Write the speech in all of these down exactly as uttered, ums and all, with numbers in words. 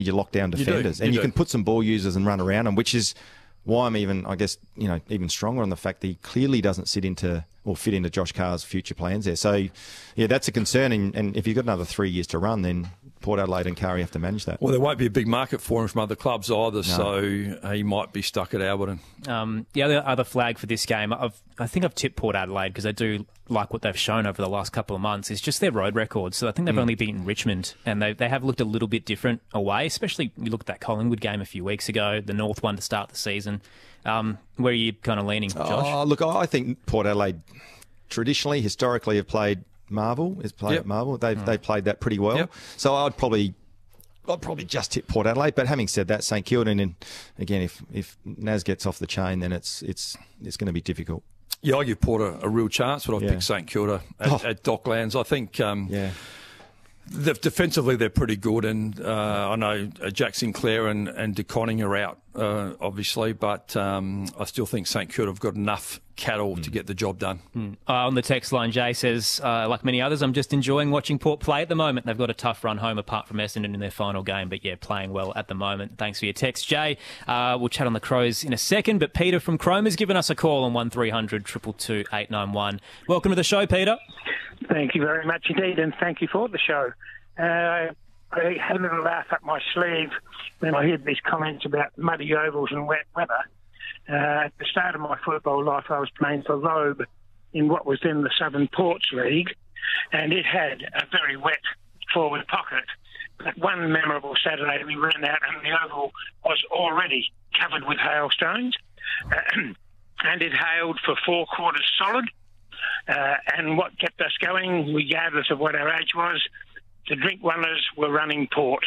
you lock down defenders, you do, you and you do. can put some ball users and run around them, which is why I'm even, I guess, you know, even stronger on the fact that he clearly doesn't sit into or fit into Josh Carr's future plans there. So, yeah, that's a concern. And, and if you've got another three years to run, then Port Adelaide and Carr have to manage that. Well, there won't be a big market for him from other clubs either, no. so he might be stuck at Alberton. Um, the other other flag for this game, I've, I think I've tipped Port Adelaide because I do like what they've shown over the last couple of months, is just their road record. So I think they've mm. only beaten Richmond, and they they have looked a little bit different away, especially you look at that Collingwood game a few weeks ago, the North one to start the season. Um, where are you kind of leaning, Josh? Oh, look, I think Port Adelaide traditionally, historically, have played Marvel. Has played yep. at Marvel. They've mm. they played that pretty well. Yep. So I'd probably I'd probably just tip Port Adelaide. But having said that, St Kilda, and again, if if Naz gets off the chain, then it's it's it's going to be difficult. Yeah, I give Port a, a real chance, but I've yeah. picked St Kilda at, oh. at Docklands. I think. Um, yeah. The, defensively, they're pretty good, and uh, I know Jack Sinclair and, and De Conning are out, uh, obviously, but um, I still think St Kilda have got enough cattle mm. to get the job done. Mm. Uh, on the text line, Jay says, uh, like many others, I'm just enjoying watching Port play at the moment. They've got a tough run home apart from Essendon in their final game, but yeah, playing well at the moment. Thanks for your text, Jay. Uh, we'll chat on the Crows in a second, but Peter from Chrome has given us a call on one three hundred, two two two, eight nine one. Welcome to the show, Peter. Thank you very much indeed, and thank you for the show. Uh, I had a little laugh up my sleeve when I heard these comments about muddy ovals and wet weather. Uh, at the start of my football life, I was playing for Robe in what was then the Southern Ports League, and it had a very wet forward pocket. But one memorable Saturday, we ran out and the oval was already covered with hailstones, uh, and it hailed for four quarters solid. Uh, and what kept us going, regardless of what our age was, the drink runners were running Port.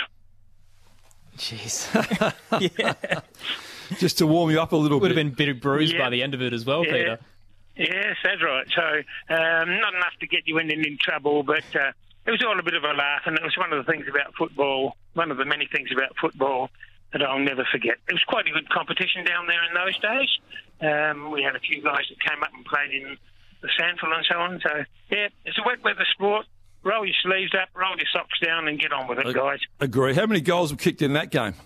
Jeez. yeah. Just to warm you up a little Would bit. Would have been a bit bruised yeah. by the end of it as well, yeah. Peter. Yes, that's right. So um, not enough to get you in any trouble, but uh, it was all a bit of a laugh, and it was one of the things about football, one of the many things about football that I'll never forget. It was quite a good competition down there in those days. Um, we had a few guys that came up and played in the Sandful and so on. So, yeah, it's a wet weather sport. Roll your sleeves up, roll your socks down, and get on with it, guys. Agree. How many goals were kicked in that game?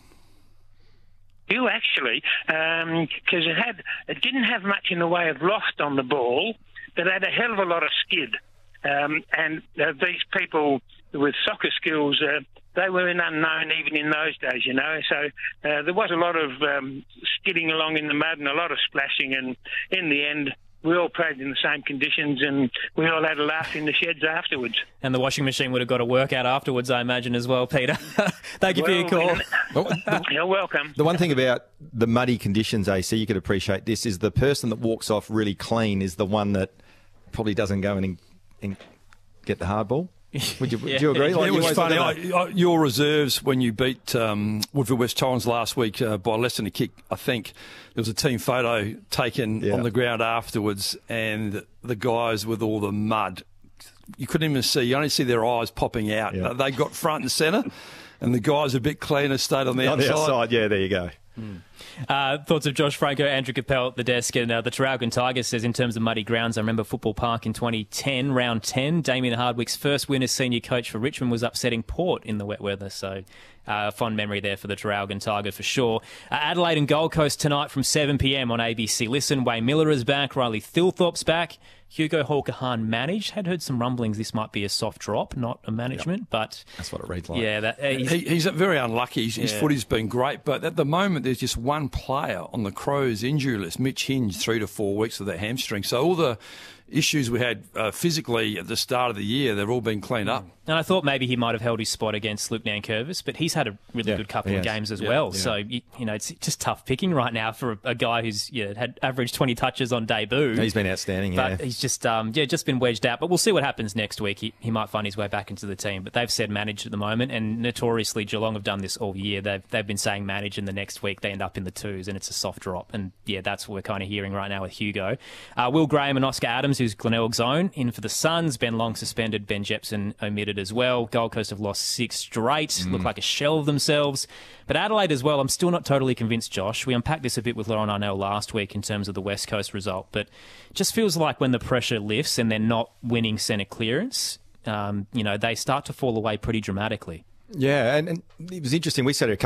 You actually, because um, it had, it didn't have much in the way of loft on the ball, but it had a hell of a lot of skid. Um, and uh, these people with soccer skills, uh, they were an unknown even in those days, you know. So uh, there was a lot of um, skidding along in the mud and a lot of splashing, and in the end, we all played in the same conditions, and we all had a laugh in the sheds afterwards. And the washing machine would have got a workout afterwards, I imagine, as well, Peter. Thank you well, for your call. You're welcome. The one thing about the muddy conditions, A C, you could appreciate this, is the person that walks off really clean is the one that probably doesn't go in and, and get the hard ball. Would you, yeah. do you agree? Like, it was funny. I, I, your reserves, when you beat um, Woodville West Torrens last week uh, by less than a kick, I think there was a team photo taken yeah. on the ground afterwards, and the guys with all the mud, you couldn't even see. You only see their eyes popping out. Yeah. They got front and centre, and the guys a bit cleaner stayed on the on outside. the outside. Yeah, there you go. Mm. Uh, thoughts of Josh Franco, Andrew Capel at the desk, and uh, the Traralgon Tigers says in terms of muddy grounds, I remember Football Park in twenty ten, round ten, Damien Hardwick's first win as senior coach for Richmond was upsetting Port in the wet weather, so uh, fond memory there for the Traralgon Tiger for sure. Uh, Adelaide and Gold Coast tonight from seven p m on A B C Listen. Wayne Miller is back, Riley Thilthorpe's back, Hugo Hawker-Hahn managed. Had heard some rumblings this might be a soft drop, not a management, yep. but that's what it reads like. Yeah, that, uh, he's, he, he's very unlucky. His, his yeah. footy's been great, but at the moment there's just one player on the Crows injury list, Mitch Hinge, three to four weeks with that hamstring. So all the issues we had uh, physically at the start of the year, they've all been cleaned up. And I thought maybe he might have held his spot against Luke Nankervis, but he's had a really yeah, good couple of games as yeah, well. yeah. So, you, you know, it's just tough picking right now for a, a guy who's yeah, had averaged twenty touches on debut. He's been outstanding, but yeah. But he's just, um, yeah, just been wedged out. But we'll see what happens next week. He, he might find his way back into the team. But they've said manage at the moment, and notoriously Geelong have done this all year. They've, they've been saying manage, and the next week they end up in the twos, and it's a soft drop. And, yeah, that's what we're kind of hearing right now with Hugo. Uh, Will Graham and Oscar Adams, who's Glenelg's own, in for the Suns. Ben Long suspended, Ben Jepson omitted as well. Gold Coast have lost six straight, mm. look like a shell of themselves. But Adelaide as well, I'm still not totally convinced, Josh. We unpacked this a bit with Lauren Arnell last week in terms of the West Coast result, but it just feels like when the pressure lifts and they're not winning centre clearance, um, you know, they start to fall away pretty dramatically. Yeah, and, and it was interesting. We said it a couple